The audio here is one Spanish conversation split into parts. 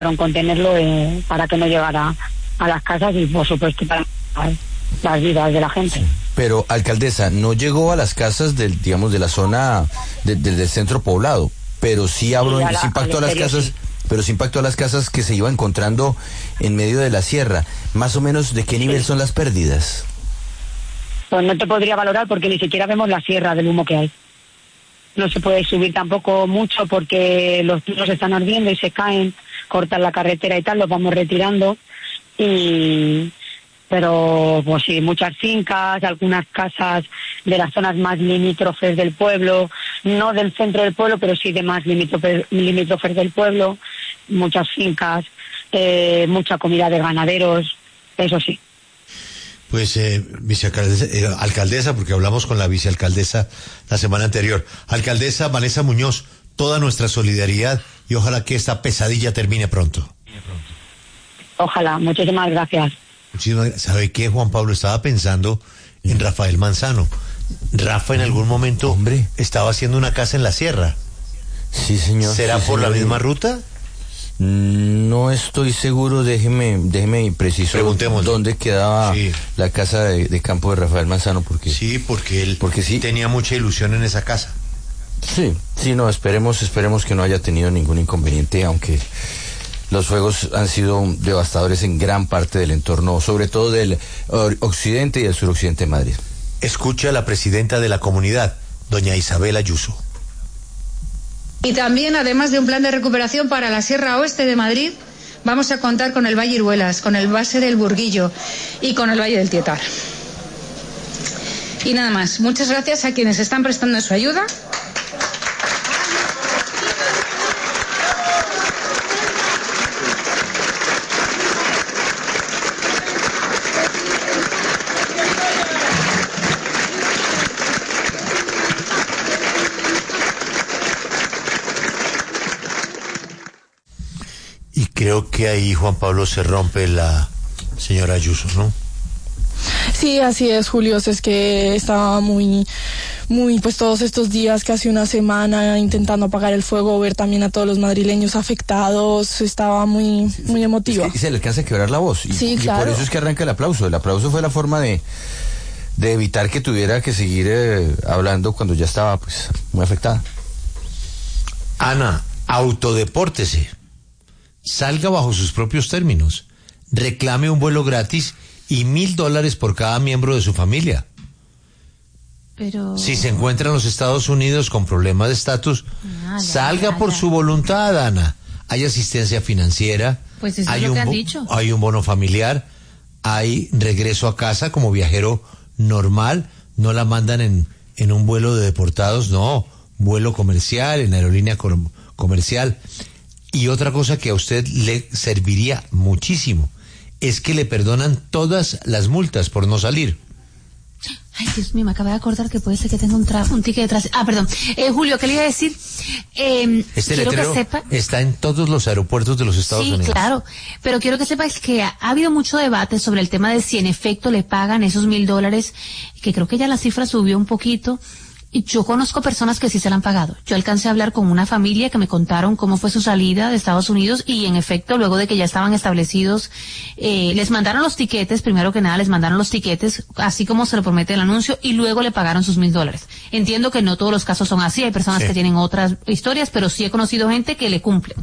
contenerlo para que no llegara a las casas y por supuesto para las vidas de la gente. Sí. Pero, alcaldesa, no llegó a las casas digamos, de la zona del centro poblado, pero sí impactó a las casas, sí. Pero sí impactó a las casas que se iba encontrando en medio de la sierra. Más o menos, ¿de qué nivel son las pérdidas? Pues no te podría valorar porque ni siquiera vemos la sierra del humo que hay. No se puede subir tampoco mucho porque los pinos están ardiendo y se caen, cortan la carretera y tal, los vamos retirando. Pero pues sí, muchas fincas, algunas casas de las zonas más limítrofes del pueblo, no del centro del pueblo, pero sí de más limítrofes del pueblo, muchas fincas, mucha comida de ganaderos, eso sí. Pues, alcaldesa, porque hablamos con la vicealcaldesa la semana anterior. Alcaldesa Vanessa Muñoz, toda nuestra solidaridad y ojalá que esta pesadilla termine pronto. Ojalá, muchísimas gracias. ¿Sabe qué, Juan Pablo? Estaba pensando en Rafael Manzano. Rafa en algún momento estaba haciendo una casa en la sierra. Sí, señor. ¿Será sí, por señor. la misma ruta? No estoy seguro, déjeme preciso. Preguntemos dónde quedaba la casa de campo de Rafael Manzano, porque él tenía mucha ilusión en esa casa. Sí, no, esperemos que no haya tenido ningún inconveniente, aunque los fuegos han sido devastadores en gran parte del entorno, sobre todo del occidente y del suroccidente de Madrid. Escucha a la presidenta de la comunidad, doña Isabel Ayuso. Y también, además de un plan de recuperación para la Sierra Oeste de Madrid, vamos a contar con el Valle Iruelas, con el Valle del Burguillo y con el Valle del Tietar. Y nada más, muchas gracias a quienes están prestando su ayuda. Creo que ahí, Juan Pablo, se rompe la señora Ayuso, ¿no? Sí, así es, Julio. Es que estaba muy, pues todos estos días, casi una semana, intentando apagar el fuego, ver también a todos los madrileños afectados. Estaba muy emotiva. Es que se le alcanza a quebrar la voz. Sí, claro. Y por eso es que arranca el aplauso. El aplauso fue la forma de evitar que tuviera que seguir hablando cuando ya estaba, pues, muy afectada. Ana, autodepórtese. Salga bajo sus propios términos, reclame un vuelo gratis y $1,000 por cada miembro de su familia. Pero... si se encuentra en los Estados Unidos con problemas de estatus, salga por su voluntad, Ana. Hay asistencia financiera, pues eso es lo que han dicho. Hay un bono familiar, hay regreso a casa como viajero normal, no la mandan en un vuelo de deportados, no, vuelo comercial, en aerolínea comercial. Y otra cosa que a usted le serviría muchísimo es que le perdonan todas las multas por no salir. Ay, Dios mío, me acabé de acordar que puede ser que tenga un ticket detrás. Perdón. Julio, ¿qué le iba a decir? Este quiero letrero que sepa... está en todos los aeropuertos de los Estados Unidos. Sí, claro. Pero quiero que sepas que ha habido mucho debate sobre el tema de si en efecto le pagan esos $1,000, que creo que ya la cifra subió un poquito. Y yo conozco personas que sí se la han pagado. Yo alcancé a hablar con una familia que me contaron cómo fue su salida de Estados Unidos y en efecto, luego de que ya estaban establecidos, les mandaron los tiquetes, primero que nada les mandaron los tiquetes, así como se lo promete el anuncio, y luego le pagaron sus $1,000. Entiendo que no todos los casos son así, hay personas que tienen otras historias, pero sí he conocido gente que le cumplen.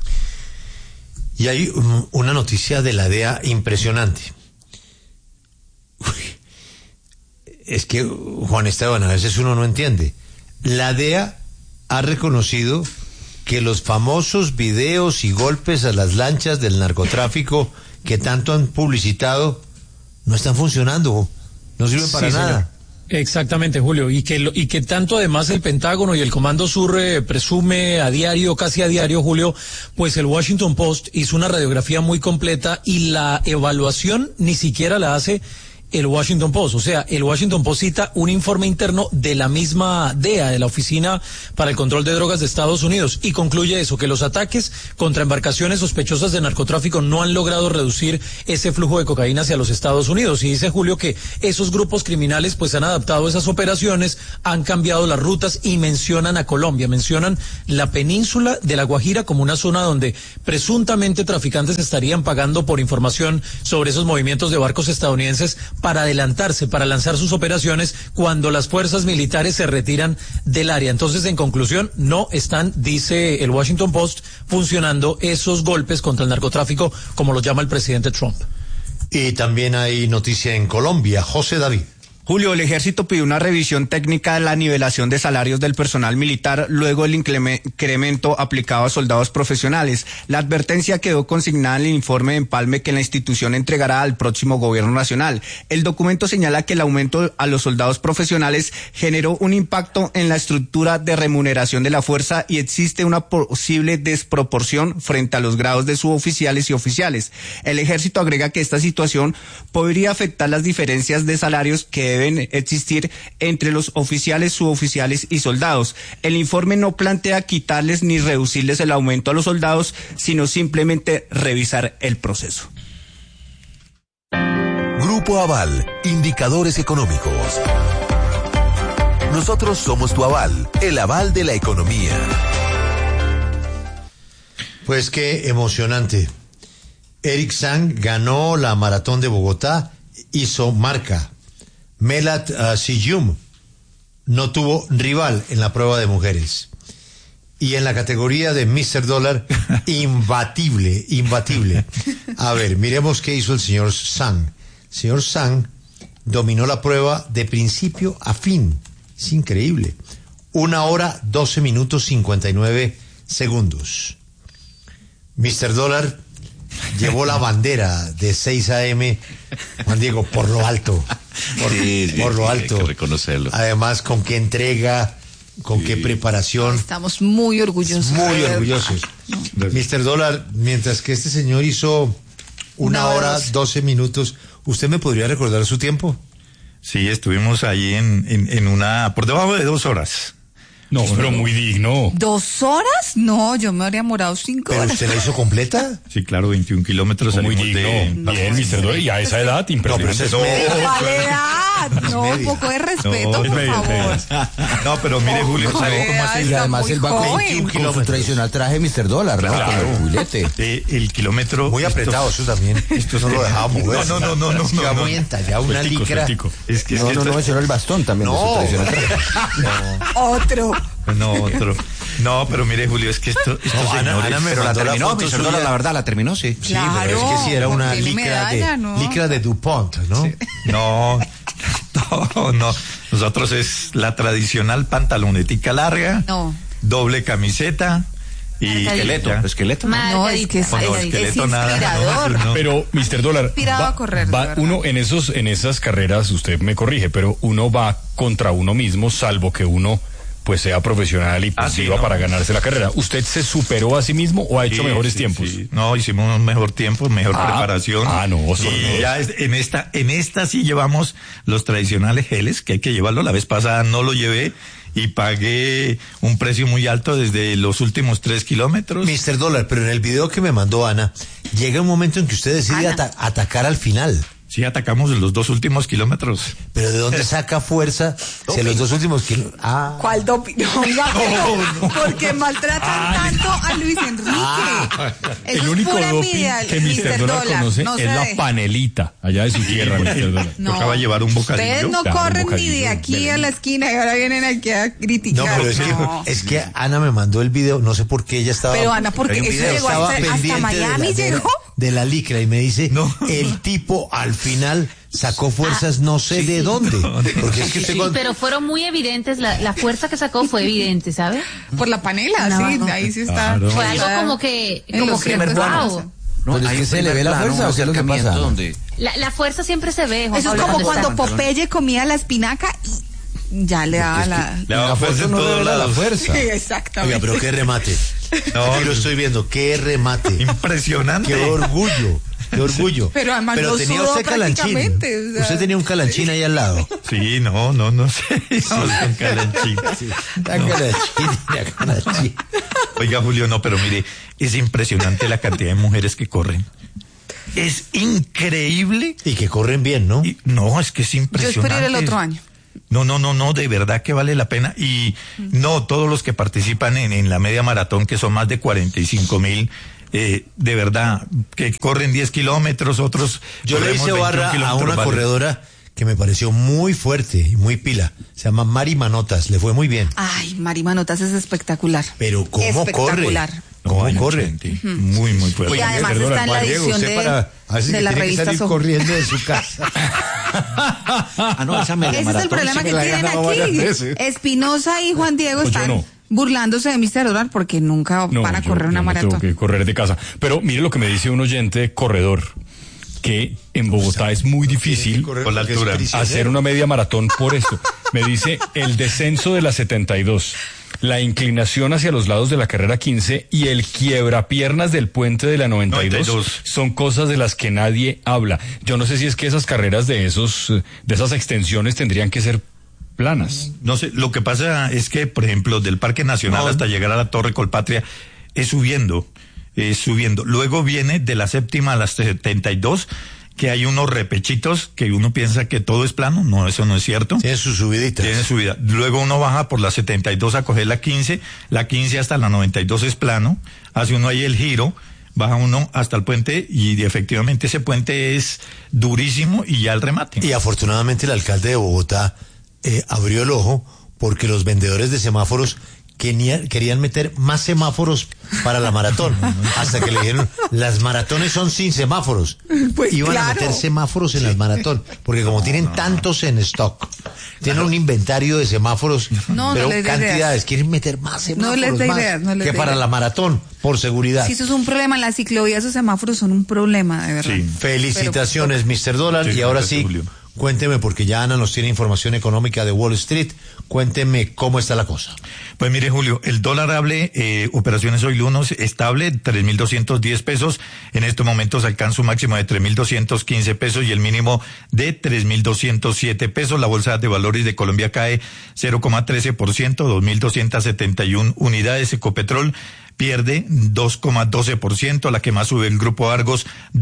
Y hay una noticia de la DEA impresionante. Es que, Juan Esteban, a veces uno no entiende. La DEA ha reconocido que los famosos videos y golpes a las lanchas del narcotráfico que tanto han publicitado no están funcionando, no sirven para nada. Señor. Exactamente, Julio, y que tanto además el Pentágono y el Comando Sur presume a diario, casi a diario, Julio, pues el Washington Post hizo una radiografía muy completa y la evaluación ni siquiera la hace el Washington Post. O sea, el Washington Post cita un informe interno de la misma DEA, de la Oficina para el Control de Drogas de Estados Unidos, y concluye eso, que los ataques contra embarcaciones sospechosas de narcotráfico no han logrado reducir ese flujo de cocaína hacia los Estados Unidos. Y dice Julio que esos grupos criminales pues han adaptado esas operaciones, han cambiado las rutas y mencionan a Colombia, mencionan la península de La Guajira como una zona donde presuntamente traficantes estarían pagando por información sobre esos movimientos de barcos estadounidenses para adelantarse, para lanzar sus operaciones cuando las fuerzas militares se retiran del área. Entonces, en conclusión, no están, dice el Washington Post, funcionando esos golpes contra el narcotráfico como lo llama el presidente Trump. Y también hay noticia en Colombia. José David. Julio, el ejército pidió una revisión técnica de la nivelación de salarios del personal militar luego del incremento aplicado a soldados profesionales. La advertencia quedó consignada en el informe de empalme que la institución entregará al próximo gobierno nacional. El documento señala que el aumento a los soldados profesionales generó un impacto en la estructura de remuneración de la fuerza y existe una posible desproporción frente a los grados de suboficiales y oficiales. El ejército agrega que esta situación podría afectar las diferencias de salarios que deben existir entre los oficiales, suboficiales y soldados. El informe no plantea quitarles ni reducirles el aumento a los soldados, sino simplemente revisar el proceso. Grupo Aval, indicadores económicos. Nosotros somos tu aval, el aval de la economía. Pues qué emocionante. Eric Sang ganó la maratón de Bogotá, hizo marca. Melat Siyum no tuvo rival en la prueba de mujeres. Y en la categoría de Mr. Dólar, imbatible. A ver, miremos qué hizo el señor Sang. El señor Sang dominó la prueba de principio a fin. Es increíble. 1 hora, 12 minutos, 59 segundos. Mr. Dólar llevó la bandera de 6 a.m., Juan Diego, por lo alto. Por lo alto. Hay que reconocerlo. Además, con qué entrega, con qué preparación. Estamos muy orgullosos. Muy orgullosos. Mr. Dólar, mientras que este señor hizo 1 hora, 12 minutos, ¿usted me podría recordar su tiempo? Sí, estuvimos ahí en una, por debajo de 2 horas. No, pero muy digno. 2 horas? No, yo me habría demorado 5 horas. ¿Pero usted la hizo completa? Sí, claro, 21 kilómetros. Muy digno. Bien, Mr. Dólar, y a esa edad, impresionante. ¿Cuál edad? No, un poco de respeto, por favor. No, pero mire, Julio, ¿sabe cómo hace? Y además él va con su tradicional traje Mr. Dólar, ¿no? Claro. Con el jubilete. El kilómetro. Muy apretado, eso también. Esto no lo dejamos mover. No. Ya aguanta, ya una licra. Es que no, ese era el bastón también de su tradicional traje. Otro. No, pero mire, Julio, es que esto Ana me mandó la foto Mr. Dólar, la verdad, la terminó, sí. Sí, pero es que sí era una licra de DuPont, ¿no? Sí. No. Nosotros es la tradicional pantalonetica larga, doble camiseta y esqueleto. No, es que es inspirador. No. Pero, Mr. Dólar, a correr, uno en esas carreras, usted me corrige, pero uno va contra uno mismo, salvo que uno pues sea profesional y viva para ganarse la carrera. ¿Usted se superó a sí mismo o ha hecho mejores tiempos? Sí. No, hicimos un mejor tiempo, mejor preparación. Ya en esta sí llevamos los tradicionales geles, que hay que llevarlo. La vez pasada no lo llevé y pagué un precio muy alto desde los últimos 3 kilómetros. Mr. Dólar, pero en el video que me mandó Ana, llega un momento en que usted decide atacar al final. Sí, atacamos en los 2 últimos kilómetros. ¿Pero de dónde saca fuerza si en los 2 últimos kilómetros? ¿Cuál doping? No, porque maltratan tanto a Luis Enrique. El único doping que Mr. Dólar conoce es la panelita, allá de su tierra, Mr. Dólar. Tocaba llevar un bocadillo. Ustedes no corren ni de aquí a la esquina y ahora vienen aquí a criticar. No, pero es que Ana me mandó el video, no sé por qué ella estaba... Pero Ana, porque eso llegó hasta Miami, llegó... De la licra, y me dice, el tipo al final sacó fuerzas no sé de dónde. Porque es que pero fueron muy evidentes, la fuerza que sacó fue evidente, ¿sabe? Por la panela, ahí sí está. Fue algo como que wow. No, es que se le ve la fuerza, o sea, lo que pasa. La fuerza siempre se ve. Eso es como cuando Popeye comía la espinaca y ya le daba la fuerza en todos lados. Sí, exactamente. Oiga, pero qué remate. Aquí lo estoy viendo, qué remate. Impresionante. Qué orgullo. Qué orgullo. Pero además tenía usted calanchín. O sea, usted tenía un calanchín ahí al lado. Sí, no sé. Un calanchín. Calanchín. Oiga, Julio, no, pero mire, es impresionante la cantidad de mujeres que corren. Es increíble. Y que corren bien, ¿no? No, es que es impresionante. Yo espero ir el otro año. No, de verdad que vale la pena. Y no, todos los que participan en la media maratón, que son más de 45,000, de verdad, que corren 10 kilómetros, otros... Yo le hice barra a una corredora que me pareció muy fuerte y muy pila. Se llama Mari Manotas, le fue muy bien. Ay, Mari Manotas es espectacular. Pero ¿cómo espectacular. corre? ¿Cómo corre? Muy, muy fuerte. Y además está en la edición de la revista Soho. Corriendo de su casa. Ese es el problema que tienen aquí. Espinosa y Juan Diego están burlándose de Mr. Dólar porque nunca van a correr una maratón. Tengo que correr de casa. Pero mire lo que me dice un oyente corredor, que en Bogotá es muy difícil por la altura hacer una media maratón por esto. Me dice el descenso de la 72, la inclinación hacia los lados de la carrera 15 y el quiebrapiernas del puente de la 92 son cosas de las que nadie habla. Yo no sé si es que esas carreras de esas extensiones tendrían que ser planas. No sé, lo que pasa es que, por ejemplo, del Parque Nacional hasta llegar a la Torre Colpatria es subiendo. Luego viene de la 7ª a la 72, que hay unos repechitos que uno piensa que todo es plano. No, eso no es cierto. Tiene sus subiditas. Tiene subida. Luego uno baja por la 72 a coger la 15 hasta la 92 es plano, hace uno ahí el giro, baja uno hasta el puente y efectivamente ese puente es durísimo y ya el remate. Y afortunadamente el alcalde de Bogotá abrió el ojo porque los vendedores de semáforos querían meter más semáforos para la maratón, hasta que le dijeron, las maratones son sin semáforos. Pues iban a meter semáforos en las maratón, porque como tienen tantos en stock, tienen un inventario de semáforos, pero cantidades, quieren meter más semáforos que para la maratón, por seguridad. Si eso es un problema, en la ciclovía esos semáforos son un problema, de verdad. Sí. Felicitaciones, Mr. Dólar, y ahora sí, Julio. Cuénteme, porque ya Ana nos tiene información económica de Wall Street. Cuénteme cómo está la cosa. Pues mire, Julio, el dólar operaciones hoy lunes estable, 3.210 pesos. En estos momentos alcanza un máximo de 3.215 pesos y el mínimo de 3.207 pesos. La bolsa de valores de Colombia cae 0,13%, 2.271 unidades. Ecopetrol pierde 2,12%, la que más sube el Grupo Argos,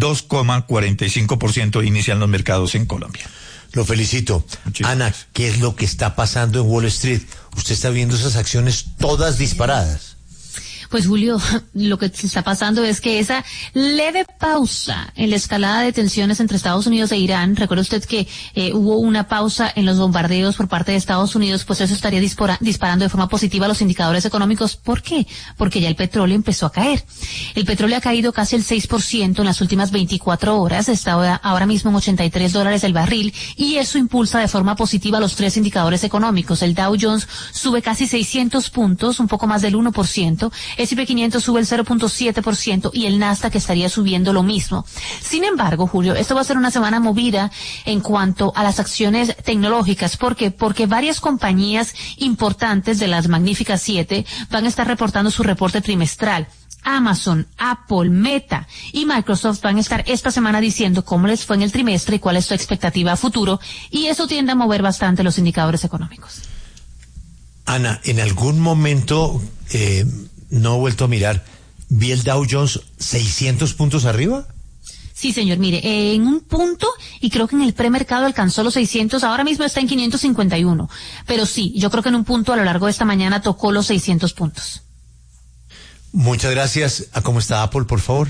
2,45% inician los mercados en Colombia. Lo felicito. Muchísimas. Ana, ¿qué es lo que está pasando en Wall Street? Usted está viendo esas acciones todas disparadas. Pues Julio, lo que está pasando es que esa leve pausa en la escalada de tensiones entre Estados Unidos e Irán, recuerda usted que hubo una pausa en los bombardeos por parte de Estados Unidos, pues eso estaría disparando de forma positiva los indicadores económicos. ¿Por qué? Porque ya el petróleo empezó a caer. El petróleo ha caído casi el 6% en las últimas 24 horas, está ahora mismo en $83 el barril, y eso impulsa de forma positiva los tres indicadores económicos. El Dow Jones sube casi 600 puntos, un poco más del 1%, S&P 500 sube el 0.7% y el Nasdaq estaría subiendo lo mismo. Sin embargo, Julio, esto va a ser una semana movida en cuanto a las acciones tecnológicas. ¿Por qué? Porque varias compañías importantes de las Magníficas 7 van a estar reportando su reporte trimestral. Amazon, Apple, Meta y Microsoft van a estar esta semana diciendo cómo les fue en el trimestre y cuál es su expectativa a futuro, y eso tiende a mover bastante los indicadores económicos. Ana, en algún momento, no he vuelto a mirar, ¿vi el Dow Jones 600 puntos arriba? Sí, señor, mire, en un punto, y creo que en el premercado alcanzó los 600, ahora mismo está en 551, pero sí, yo creo que en un punto a lo largo de esta mañana tocó los 600 puntos. Muchas gracias. ¿Cómo está Apple, por favor?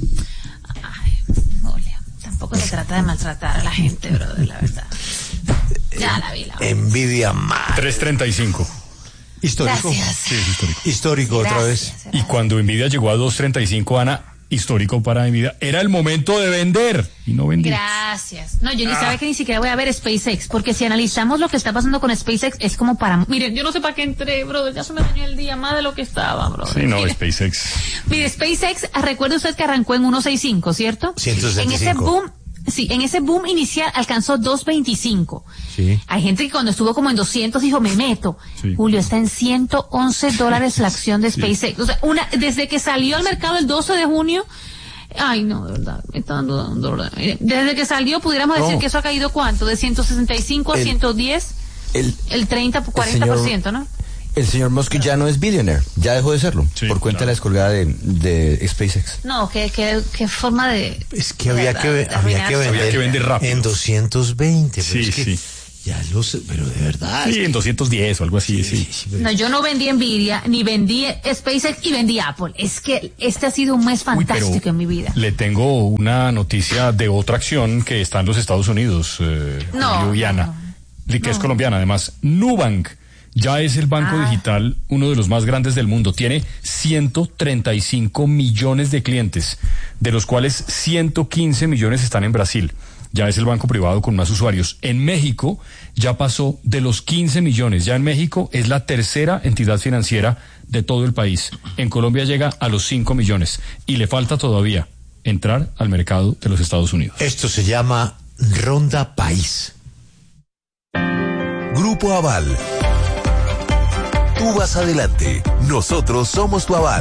Ay, Julio, tampoco se trata de maltratar a la gente, brother, la verdad. Ya la vi. Envidia más. 3.35. Histórico. Gracias. Sí, es histórico. Histórico otra vez. Y cuando Nvidia llegó a 2.35, Ana, histórico para Nvidia, era el momento de vender y no vendí. Gracias. No, yo ni sabe que ni siquiera voy a ver SpaceX, porque si analizamos lo que está pasando con SpaceX es como para... Miren, yo no sé para qué entré, brother, ya se me dañó el día más de lo que estaba, brother. Sí, no, mire, SpaceX. Mire, SpaceX, recuerde usted que arrancó en 1.65, ¿cierto? 165. En ese boom... Sí, en ese boom inicial alcanzó 2.25. Sí. Hay gente que cuando estuvo como en 200 dijo, me meto. Sí. Julio, está en $111 la acción de SpaceX. O sea, desde que salió al mercado el 12 de junio, Ay, no, de verdad, me está dando dolor. Desde que salió, pudiéramos decir que eso ha caído ¿cuánto? De 165 a 110, el 30, 40%, ¿no? El señor Musk ya no es billionaire, ya dejó de serlo, por cuenta de la descolgada de SpaceX. No, qué forma de... Es que había que vender rápido. En 220, pero es que ya pero de verdad. Sí, en 210 o algo así, sí. No, yo no vendí Nvidia, ni vendí SpaceX y vendí Apple. Es que este ha sido un mes fantástico en mi vida. Le tengo una noticia de otra acción que está en los Estados Unidos, Juliana, que es colombiana además. Nubank ya es el banco digital, uno de los más grandes del mundo. Tiene 135 millones de clientes, de los cuales 115 millones están en Brasil. Ya es el banco privado con más usuarios. En México ya pasó de los 15 millones. Ya en México es la tercera entidad financiera de todo el país. En Colombia llega a los 5 millones. Y le falta todavía entrar al mercado de los Estados Unidos. Esto se llama Ronda País. Grupo Aval. Tú vas adelante. Nosotros somos tu aval.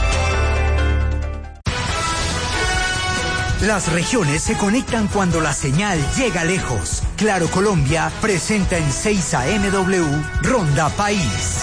Las regiones se conectan cuando la señal llega lejos. Claro Colombia presenta en 6 AMW Ronda País.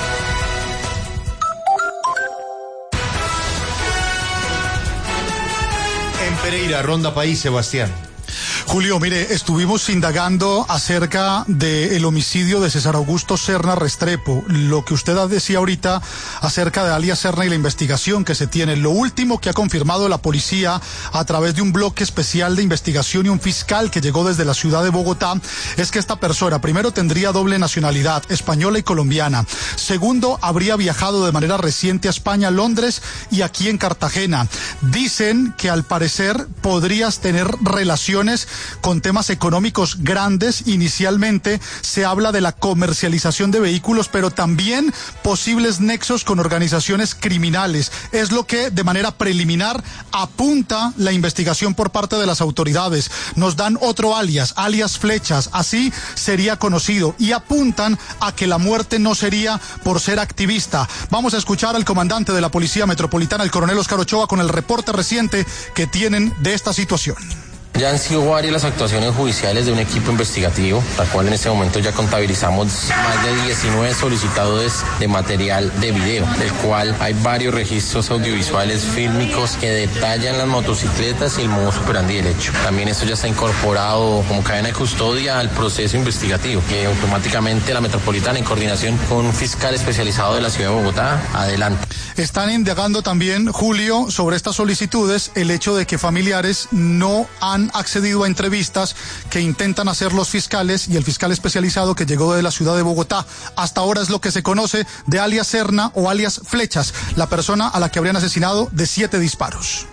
En Pereira, Ronda País, Sebastián. Julio, mire, estuvimos indagando acerca del homicidio de César Augusto Serna Restrepo, lo que usted decía ahorita acerca de alias Serna y la investigación que se tiene. Lo último que ha confirmado la policía a través de un bloque especial de investigación y un fiscal que llegó desde la ciudad de Bogotá es que esta persona, primero, tendría doble nacionalidad, española y colombiana. Segundo, habría viajado de manera reciente a España, Londres y aquí en Cartagena. Dicen que al parecer podrías tener relaciones con temas económicos grandes. Inicialmente se habla de la comercialización de vehículos, pero también posibles nexos con organizaciones criminales. Es lo que de manera preliminar apunta la investigación por parte de las autoridades. Nos dan otro alias Flechas, así sería conocido, y apuntan a que la muerte no sería por ser activista. Vamos a escuchar al comandante de la Policía Metropolitana, el coronel Oscar Ochoa, con el reporte reciente que tienen de esta situación. Ya han sido varias las actuaciones judiciales de un equipo investigativo, la cual en este momento ya contabilizamos más de 19 solicitados de material de video, del cual hay varios registros audiovisuales fílmicos que detallan las motocicletas y el modus operandi del hecho. También esto ya está incorporado como cadena de custodia al proceso investigativo, que automáticamente la Metropolitana, en coordinación con un fiscal especializado de la ciudad de Bogotá, adelanta. Están indagando también, Julio, sobre estas solicitudes, el hecho de que familiares no han accedido a entrevistas que intentan hacer los fiscales y el fiscal especializado que llegó de la ciudad de Bogotá. Hasta ahora es lo que se conoce de alias Serna o alias Flechas, la persona a la que habrían asesinado de 7 disparos.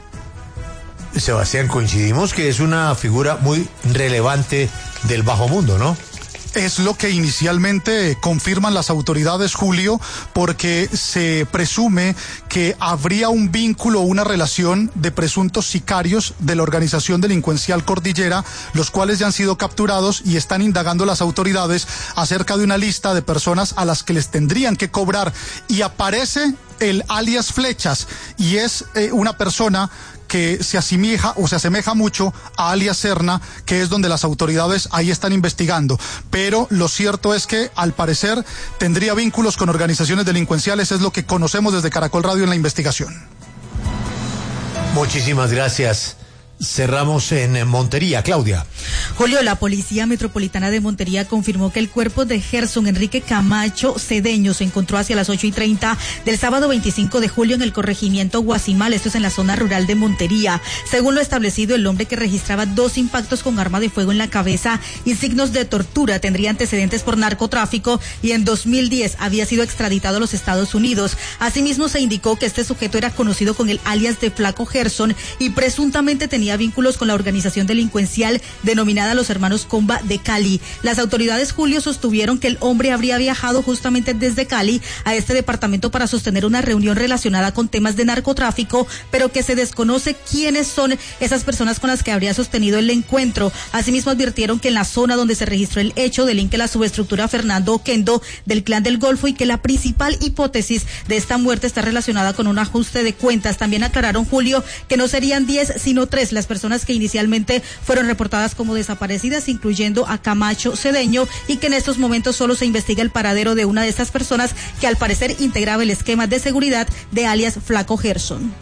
Sebastián, coincidimos que es una figura muy relevante del bajo mundo, ¿no? Es lo que inicialmente confirman las autoridades, Julio, porque se presume que habría un vínculo o una relación de presuntos sicarios de la organización delincuencial Cordillera, los cuales ya han sido capturados y están indagando las autoridades acerca de una lista de personas a las que les tendrían que cobrar. Y aparece el alias Flechas, y es una persona que se asemeja mucho a alias Serna, que es donde las autoridades ahí están investigando. Pero lo cierto es que, al parecer, tendría vínculos con organizaciones delincuenciales, es lo que conocemos desde Caracol Radio en la investigación. Muchísimas gracias. Cerramos en Montería, Claudia. Julio, la Policía Metropolitana de Montería confirmó que el cuerpo de Gerson Enrique Camacho Cedeño se encontró hacia las 8:30 del sábado 25 de julio en el corregimiento Guasimal, esto es en la zona rural de Montería. Según lo establecido, el hombre, que registraba 2 impactos con arma de fuego en la cabeza y signos de tortura, tendría antecedentes por narcotráfico y en 2010 había sido extraditado a los Estados Unidos. Asimismo, se indicó que este sujeto era conocido con el alias de Flaco Gerson y presuntamente tenía tenía vínculos con la organización delincuencial denominada Los Hermanos Comba de Cali. Las autoridades, Julio, sostuvieron que el hombre habría viajado justamente desde Cali a este departamento para sostener una reunión relacionada con temas de narcotráfico, pero que se desconoce quiénes son esas personas con las que habría sostenido el encuentro. Asimismo, advirtieron que en la zona donde se registró el hecho delinque la subestructura Fernando Oquendo del Clan del Golfo y que la principal hipótesis de esta muerte está relacionada con un ajuste de cuentas. También aclararon, Julio, que no serían 10 sino 3 las personas que inicialmente fueron reportadas como desaparecidas, incluyendo a Camacho Cedeño, y que en estos momentos solo se investiga el paradero de una de estas personas que al parecer integraba el esquema de seguridad de alias Flaco Gerson.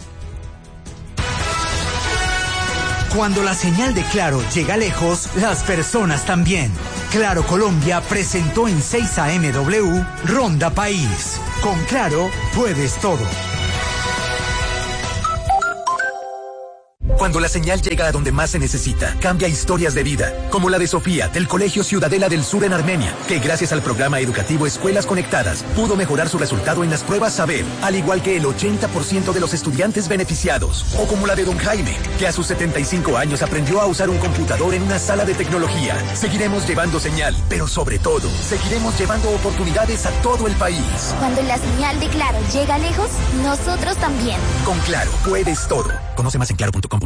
Cuando la señal de Claro llega lejos, las personas también. Claro Colombia presentó en 6 AMW Ronda País. Con Claro puedes todo. Cuando la señal llega a donde más se necesita, cambia historias de vida, como la de Sofía, del Colegio Ciudadela del Sur en Armenia, que gracias al programa educativo Escuelas Conectadas, pudo mejorar su resultado en las pruebas Saber, al igual que el 80% de los estudiantes beneficiados. O como la de don Jaime, que a sus 75 años aprendió a usar un computador en una sala de tecnología. Seguiremos llevando señal, pero sobre todo, seguiremos llevando oportunidades a todo el país. Cuando la señal de Claro llega lejos, nosotros también. Con Claro, puedes todo. Conoce más en claro.com.co.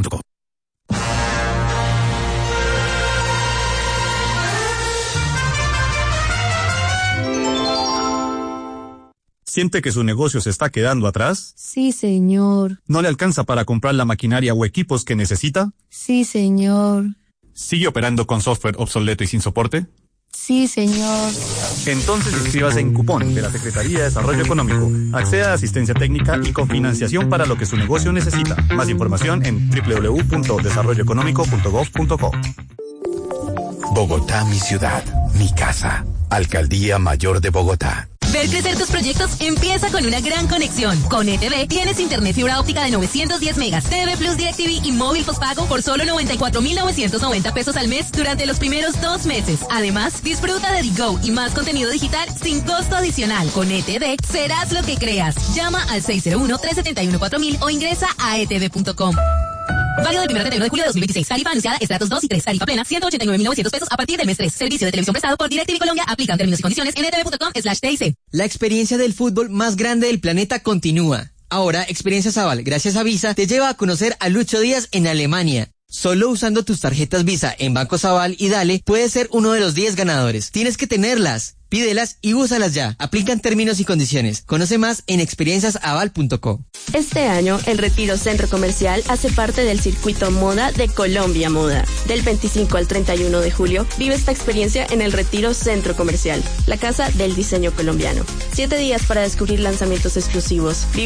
¿Siente que su negocio se está quedando atrás? Sí, señor. ¿No le alcanza para comprar la maquinaria o equipos que necesita? Sí, señor. ¿Sigue operando con software obsoleto y sin soporte? Sí, señor. Entonces inscríbase en Cupón de la Secretaría de Desarrollo Económico. Acceda a asistencia técnica y cofinanciación para lo que su negocio necesita. Más información en www.desarrolloeconómico.gov.co. Bogotá, mi ciudad, mi casa. Alcaldía Mayor de Bogotá. Ver crecer tus proyectos empieza con una gran conexión. Con ETV tienes internet fibra óptica de 910 megas, TV Plus DirecTV y móvil postpago por solo 94,990 pesos al mes durante los primeros 2 meses. Además, disfruta de Digo y más contenido digital sin costo adicional. Con ETV serás lo que creas. Llama al 601-371-4000 o ingresa a etv.com. Válido del 1 al 31 de julio de 2026. Tarifa anunciada, estratos 2 y 3. Tarifa plena, 189,900 pesos a partir del mes 3. Servicio de televisión prestado por DirecTV Colombia. Aplican términos y condiciones en etv.com/TIC. La experiencia del fútbol más grande del planeta continúa. Ahora, Experiencia Aval, gracias a Visa, te lleva a conocer a Lucho Díaz en Alemania. Solo usando tus tarjetas Visa en Banco Aval y Dale, puedes ser uno de los 10 ganadores. Tienes que tenerlas. Pídelas y úsalas ya. Aplican términos y condiciones. Conoce más en experienciasaval.co. Este año, el Retiro Centro Comercial hace parte del circuito Moda de Colombia Moda. Del 25 al 31 de julio, vive esta experiencia en el Retiro Centro Comercial, la casa del diseño colombiano. 7 días para descubrir lanzamientos exclusivos.